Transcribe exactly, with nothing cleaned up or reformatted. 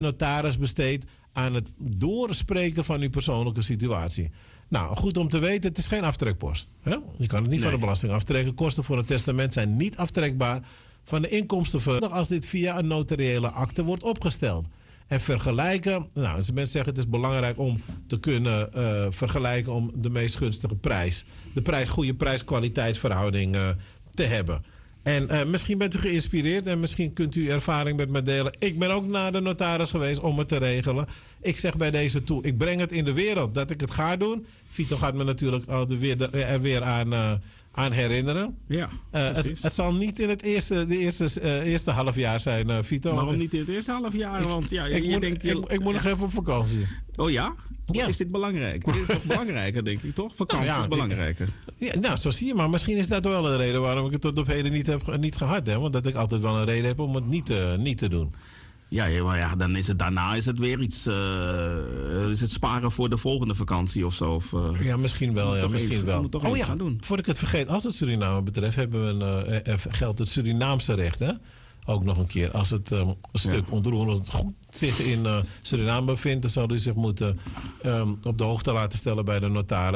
notaris besteed aan het doorspreken van uw persoonlijke situatie. Nou, goed om te weten, het is geen aftrekpost. Hè? Je kan het niet nee. van de belasting aftrekken. Kosten voor een testament zijn niet aftrekbaar van de inkomsten als dit via een notariële akte wordt opgesteld. En vergelijken, nou, als mensen zeggen het is belangrijk om te kunnen uh, vergelijken om de meest gunstige prijs, de prijs, goede prijs-kwaliteitsverhouding uh, te hebben. En uh, misschien bent u geïnspireerd en misschien kunt u ervaring met me delen. Ik ben ook naar de notaris geweest om het te regelen. Ik zeg bij deze toe, ik breng het in de wereld dat ik het ga doen. Vito gaat me natuurlijk er weer, er weer aan, uh, aan herinneren. Ja, uh, het, het zal niet in het eerste, de eerste, uh, eerste half jaar zijn, uh, Vito. Waarom niet in het eerste half jaar? Want ja, ik, je moet, denkt, ik, ik moet nog even op vakantie. Oh ja? Ja. Is dit belangrijk? Dit is toch belangrijker, denk ik, toch? Vakantie nou ja, is belangrijker. Ja, nou, zo zie je maar. Misschien is dat wel een reden waarom ik het tot op heden niet heb niet gehad. Hè? Want dat ik altijd wel een reden heb om het niet, uh, niet te doen. Ja, maar ja, dan is het daarna is het weer iets. Uh, is het sparen voor de volgende vakantie of zo? Of, uh, ja, misschien wel. Ja, misschien eens, wel. Toch oh ja, gaan doen. Voordat ik het vergeet, als het Suriname betreft, hebben we een, uh, geldt het Surinaamse recht, hè? Ook nog een keer. Als het um, een stuk ja. onroerend goed zich in uh, Suriname bevindt, dan zal u zich moeten um, op de hoogte laten stellen bij de notaris.